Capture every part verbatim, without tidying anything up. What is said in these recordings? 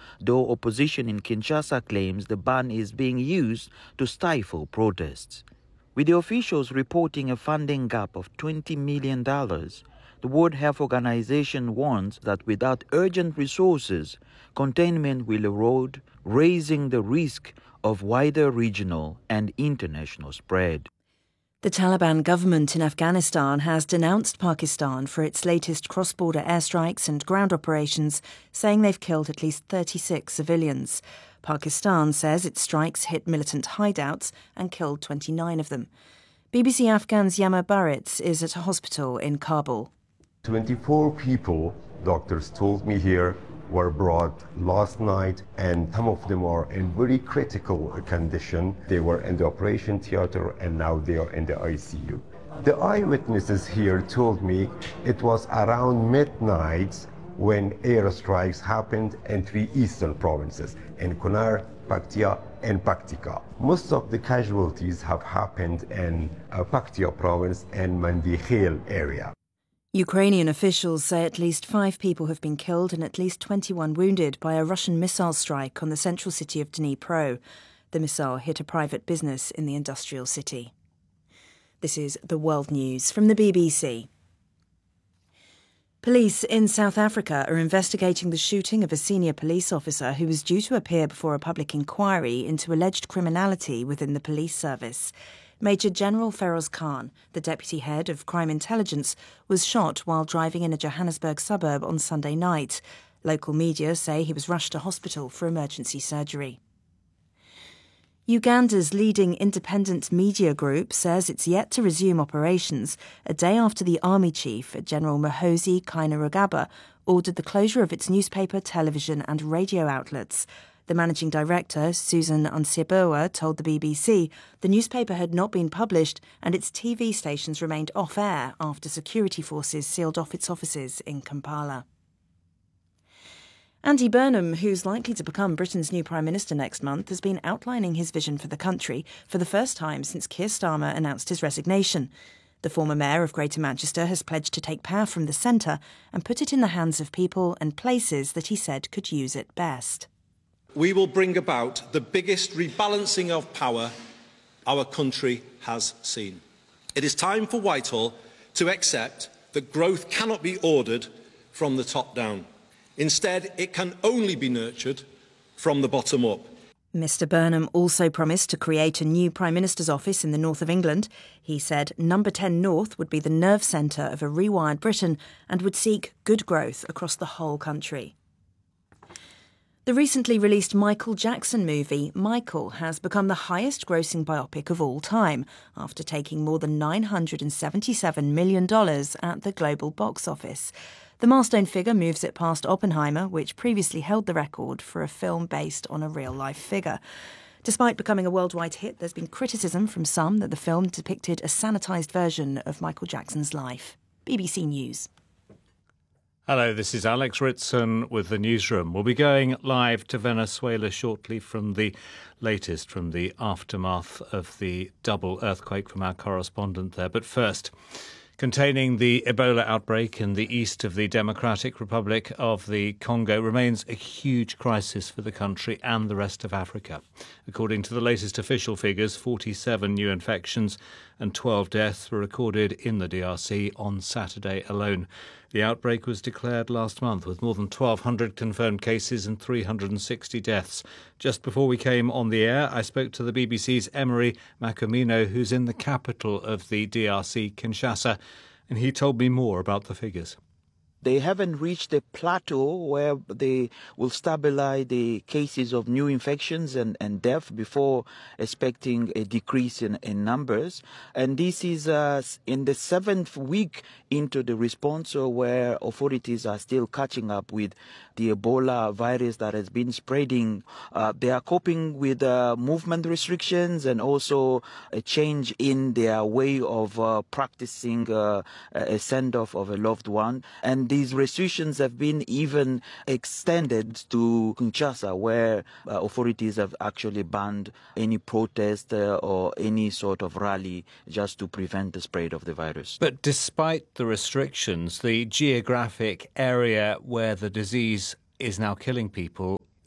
though opposition in Kinshasa claims the ban is being used to stifle protests. With the officials reporting a funding gap of twenty million dollars, the World Health Organization warns that without urgent resources, containment will erode, raising the risk of wider regional and international spread. The Taliban government in Afghanistan has denounced Pakistan for its latest cross-border airstrikes and ground operations, saying they've killed at least thirty-six civilians. Pakistan says its strikes hit militant hideouts and killed twenty-nine of them. B B C Afghan's Yama Baritz is at a hospital in Kabul. twenty-four people, doctors told me here, were brought last night, and some of them are in very critical condition. They were in the operation theater and now they are in the I C U. The eyewitnesses here told me it was around midnight when airstrikes happened in three eastern provinces, in Kunar, Paktia and Paktika. Most of the casualties have happened in uh, Paktia province and Mandikhel area. Ukrainian officials say at least five people have been killed and at least twenty-one wounded by a Russian missile strike on the central city of Dnipro. The missile hit a private business in the industrial city. This is the World News from the B B C. Police in South Africa are investigating the shooting of a senior police officer who was due to appear before a public inquiry into alleged criminality within the police service. Major General Feroz Khan, the deputy head of crime intelligence, was shot while driving in a Johannesburg suburb on Sunday night. Local media say he was rushed to hospital for emergency surgery. Uganda's leading independent media group says it's yet to resume operations a day after the army chief, General Muhoozi Kainerugaba, ordered the closure of its newspaper, television and radio outlets. The managing director, Susan Onsieboa, told the B B C the newspaper had not been published and its T V stations remained off-air after security forces sealed off its offices in Kampala. Andy Burnham, who's likely to become Britain's new Prime Minister next month, has been outlining his vision for the country for the first time since Keir Starmer announced his resignation. The former mayor of Greater Manchester has pledged to take power from the centre and put it in the hands of people and places that he said could use it best. We will bring about the biggest rebalancing of power our country has seen. It is time for Whitehall to accept that growth cannot be ordered from the top down. Instead, it can only be nurtured from the bottom up. Mr Burnham also promised to create a new Prime Minister's office in the north of England. He said Number ten North would be the nerve centre of a rewired Britain and would seek good growth across the whole country. The recently released Michael Jackson movie, Michael, has become the highest-grossing biopic of all time, after taking more than nine hundred seventy-seven million dollars at the global box office. The milestone figure moves it past Oppenheimer, which previously held the record for a film based on a real-life figure. Despite becoming a worldwide hit, there's been criticism from some that the film depicted a sanitised version of Michael Jackson's life. B B C News. Hello, this is Alex Ritson with the newsroom. We'll be going live to Venezuela shortly from the latest from the aftermath of the double earthquake from our correspondent there. But first, containing the Ebola outbreak in the east of the Democratic Republic of the Congo remains a huge crisis for the country and the rest of Africa. According to the latest official figures, forty-seven new infections and twelve deaths were recorded in the D R C on Saturday alone. The outbreak was declared last month with more than twelve hundred confirmed cases and three hundred sixty deaths. Just before we came on the air, I spoke to the B B C's Emery Macomino, who's in the capital of the D R C, Kinshasa, and he told me more about the figures. They haven't reached a plateau where they will stabilize the cases of new infections and, and death before expecting a decrease in, in numbers. And this is uh, in the seventh week into the response uh, where authorities are still catching up with the Ebola virus that has been spreading. Uh, they are coping with uh, movement restrictions and also a change in their way of uh, practicing uh, a send-off of a loved one. And these restrictions have been even extended to Kinshasa, where uh, authorities have actually banned any protest uh, or any sort of rally just to prevent the spread of the virus. But despite the restrictions, the geographic area where the disease is now killing people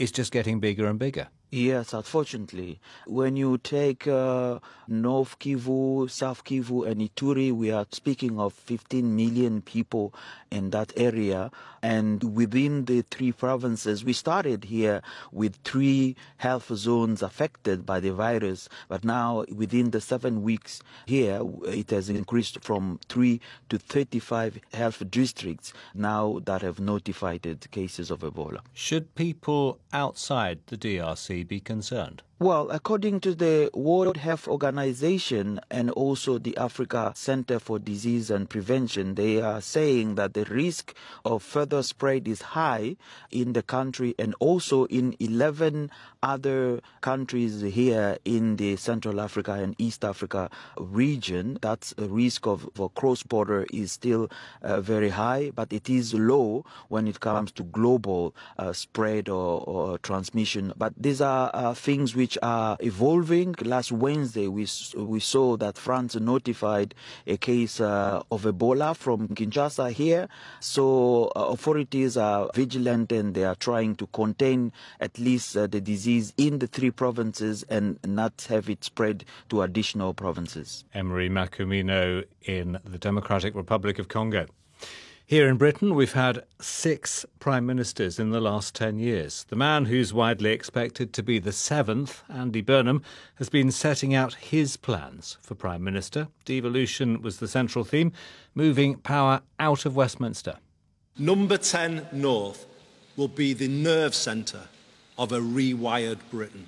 is just getting bigger and bigger. Yes, unfortunately. When you take uh, North Kivu, South Kivu, and Ituri, we are speaking of fifteen million people in that area. And within the three provinces, we started here with three health zones affected by the virus. But now, within the seven weeks here, it has increased from three to thirty-five health districts now that have notified cases of Ebola. Should people outside the D R C be concerned? Well, according to the World Health Organization and also the Africa Center for Disease and Prevention, they are saying that the risk of further spread is high in the country and also in eleven other countries here in the Central Africa and East Africa region. That's a risk of for cross-border is still uh, very high, but it is low when it comes to global uh, spread or, or transmission. But these are uh, things which are evolving. Last Wednesday, we we saw that France notified a case uh, of Ebola from Kinshasa here. So uh, authorities are vigilant and they are trying to contain at least uh, the disease in the three provinces and not have it spread to additional provinces. Emery Macumino in the Democratic Republic of Congo. Here in Britain, we've had six prime ministers in the last ten years. The man who's widely expected to be the seventh, Andy Burnham, has been setting out his plans for prime minister. Devolution was the central theme, moving power out of Westminster. Number ten North will be the nerve centre of a rewired Britain.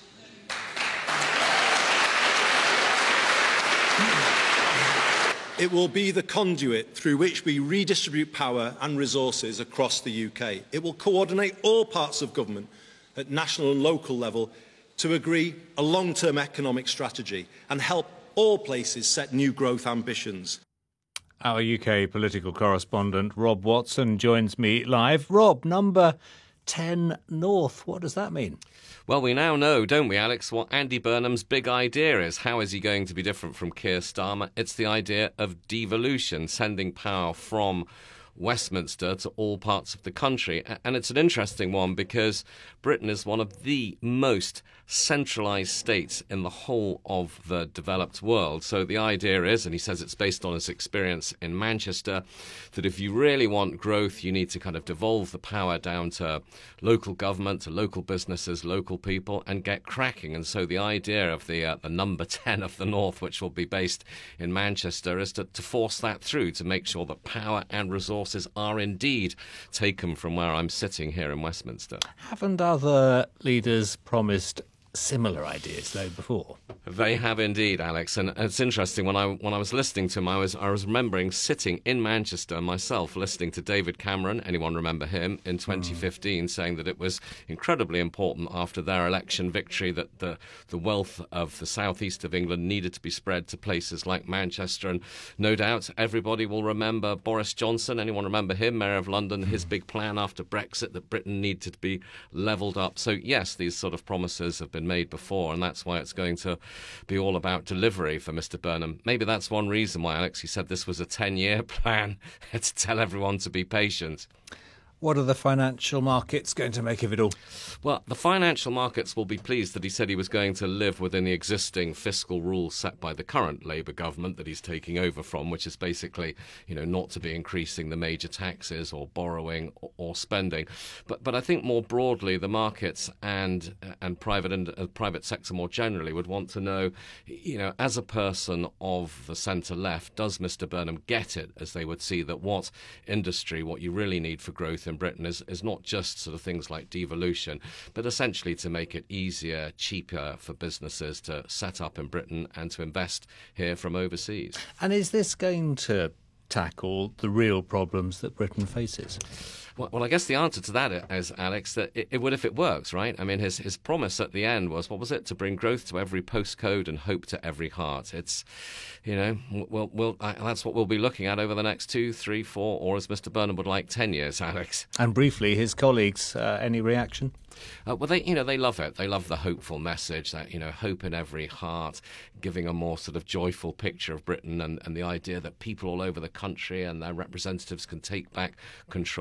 It will be the conduit through which we redistribute power and resources across the U K. It will coordinate all parts of government at national and local level to agree a long-term economic strategy and help all places set new growth ambitions. Our U K political correspondent Rob Watson joins me live. Rob, number ten North, what does that mean? Well, we now know, don't we, Alex, what Andy Burnham's big idea is. How is he going to be different from Keir Starmer? It's the idea of devolution, sending power from Westminster to all parts of the country. And it's an interesting one because Britain is one of the most centralised states in the whole of the developed world. So the idea is, and he says it's based on his experience in Manchester, that if you really want growth, you need to kind of devolve the power down to local government, to local businesses, local people, and get cracking. And so the idea of the uh, the number ten of the North, which will be based in Manchester, is to, to force that through, to make sure that power and resources are indeed taken from where I'm sitting here in Westminster. Haven't other leaders promised similar ideas, though, before? They have indeed, Alex, and it's interesting. When I when I was listening to him, I was I was remembering sitting in Manchester myself, listening to David Cameron. Anyone remember him in twenty fifteen, mm. saying that it was incredibly important after their election victory that the the wealth of the southeast of England needed to be spread to places like Manchester. And no doubt everybody will remember Boris Johnson. Anyone remember him, Mayor of London? His big plan after Brexit that Britain needed to be levelled up. So yes, these sort of promises have been made before, and that's why it's going to be all about delivery for Mister Burnham. Maybe that's one reason why, Alex, he said this was a ten-year plan to tell everyone to be patient. What are the financial markets going to make of it all? Well, the financial markets will be pleased that he said he was going to live within the existing fiscal rules set by the current Labour government that he's taking over from, which is basically, you know, not to be increasing the major taxes or borrowing or, or spending. But but I think more broadly, the markets and and private and uh, private sector more generally would want to know, you know, as a person of the centre left, does Mister Burnham get it, as they would see that what industry, what you really need for growth in Britain is, is not just sort of things like devolution, but essentially to make it easier, cheaper for businesses to set up in Britain and to invest here from overseas. And is this going to tackle the real problems that Britain faces? Well, well, I guess the answer to that is, Alex, that it, it would if it works, right? I mean, his his promise at the end was, what was it? To bring growth to every postcode and hope to every heart. It's, you know, we'll, we'll, uh, that's what we'll be looking at over the next two, three, four, or as Mister Burnham would like, ten years, Alex. And briefly, his colleagues, uh, any reaction? Uh, well, they, you know, they love it. They love the hopeful message that, you know, hope in every heart, giving a more sort of joyful picture of Britain and, and the idea that people all over the country and their representatives can take back control. And,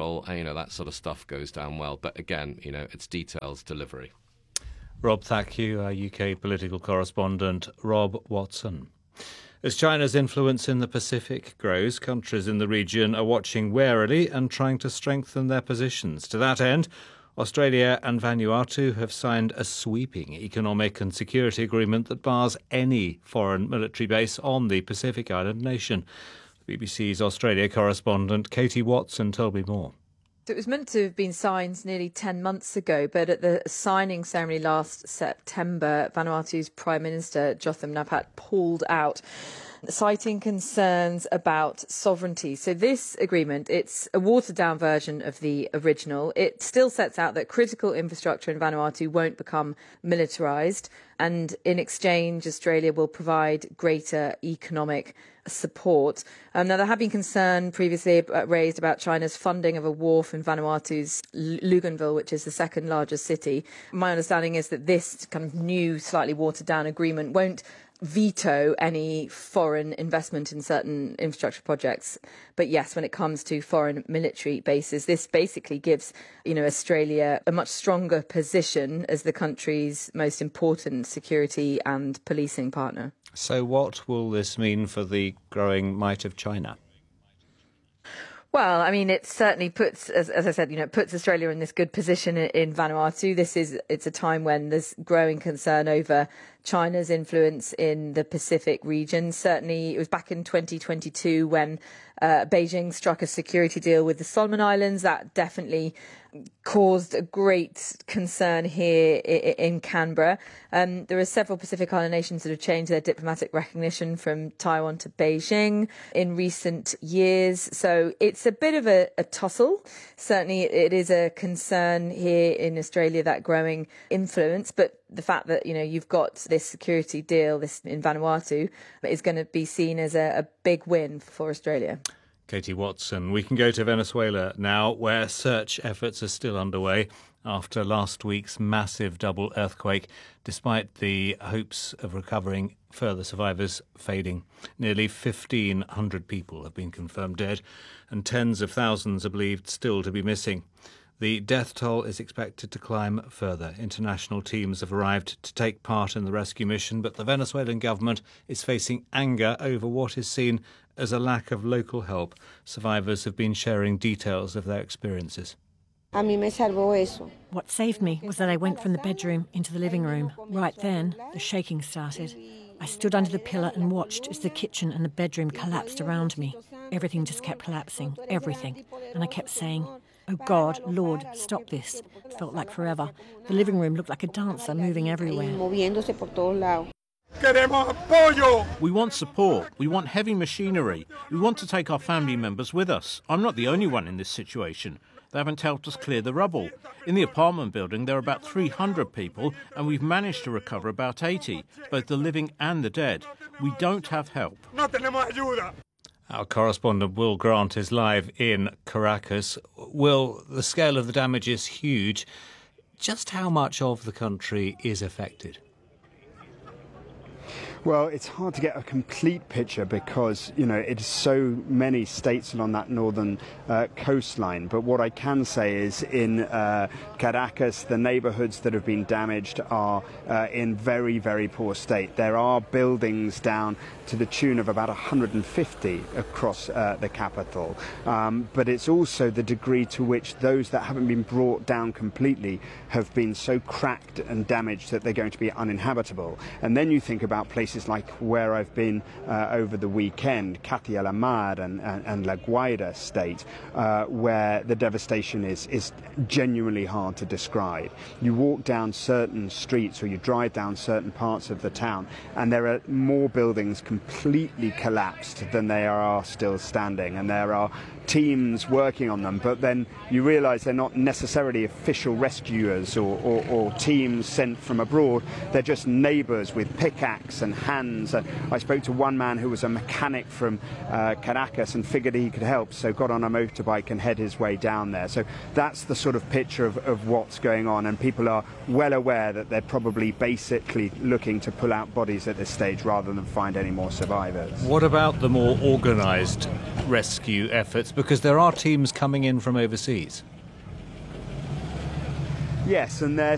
you know, that sort of stuff goes down well. But again, you know, it's details, delivery. Rob Thakyu, our U K political correspondent. Rob Watson. As China's influence in the Pacific grows, countries in the region are watching warily and trying to strengthen their positions. To that end, Australia and Vanuatu have signed a sweeping economic and security agreement that bars any foreign military base on the Pacific island nation. The B B C's Australia correspondent Katie Watson told me more. It was meant to have been signed nearly ten months ago, but at the signing ceremony last September, Vanuatu's Prime Minister Jotham Napat pulled out, citing concerns about sovereignty. So this agreement, it's a watered-down version of the original. It still sets out that critical infrastructure in Vanuatu won't become militarised, and in exchange, Australia will provide greater economic support. Um, now, there have been concern previously raised about China's funding of a wharf in Vanuatu's Luganville, which is the second largest city. My understanding is that this kind of new, slightly watered-down agreement won't veto any foreign investment in certain infrastructure projects. But yes, when it comes to foreign military bases, this basically gives, you know, Australia a much stronger position as the country's most important security and policing partner. So what will this mean for the growing might of China? Well, I mean, it certainly puts, as, as I said, you know, it puts Australia in this good position in, in Vanuatu. This is, it's a time when there's growing concern over China's influence in the Pacific region. Certainly, it was back in twenty twenty-two when uh, Beijing struck a security deal with the Solomon Islands. That definitely caused a great concern here in Canberra. Um, there are several Pacific Island nations that have changed their diplomatic recognition from Taiwan to Beijing in recent years. So it's a bit of a, a tussle. Certainly it is a concern here in Australia, that growing influence. But the fact that, you know, you've got this security deal this in Vanuatu is going to be seen as a, a big win for Australia. Katie Watson. We can go to Venezuela now, where search efforts are still underway after last week's massive double earthquake, despite the hopes of recovering further survivors fading. Nearly fifteen hundred people have been confirmed dead, and tens of thousands are believed still to be missing. The death toll is expected to climb further. International teams have arrived to take part in the rescue mission, but the Venezuelan government is facing anger over what is seen as a lack of local help. Survivors have been sharing details of their experiences. What saved me was that I went from the bedroom into the living room. Right then, the shaking started. I stood under the pillar and watched as the kitchen and the bedroom collapsed around me. Everything just kept collapsing, everything. And I kept saying, "Oh God, Lord, stop this." It felt like forever. The living room looked like a dancer moving everywhere. We want support. We want heavy machinery. We want to take our family members with us. I'm not the only one in this situation. They haven't helped us clear the rubble. In the apartment building, there are about three hundred people, and we've managed to recover about eighty, both the living and the dead. We don't have help. Our correspondent Will Grant is live in Caracas. Will, the scale of the damage is huge. Just how much of the country is affected? Well, it's hard to get a complete picture because, you know, it's so many states along that northern uh, coastline. But what I can say is in uh, Caracas, the neighborhoods that have been damaged are uh, in very, very poor state. There are buildings down to the tune of about one hundred fifty across uh, the capital. Um, but it's also the degree to which those that haven't been brought down completely have been so cracked and damaged that they're going to be uninhabitable. And then you think about places like where I've been uh, over the weekend, Catia la Mar and, and, and La Guaira state, uh, where the devastation is, is genuinely hard to describe. You walk down certain streets or you drive down certain parts of the town and there are more buildings completely collapsed than there are still standing, and there are teams working on them, but then you realise they're not necessarily official rescuers or, or, or teams sent from abroad. They're just neighbours with pickaxe and hands. And I spoke to one man who was a mechanic from uh, Caracas and figured he could help, so got on a motorbike and head his way down there. So that's the sort of picture of, of what's going on, and people are well aware that they're probably basically looking to pull out bodies at this stage rather than find any more survivors. What about the more organised rescue efforts? Because there are teams coming in from overseas. Yes, and they're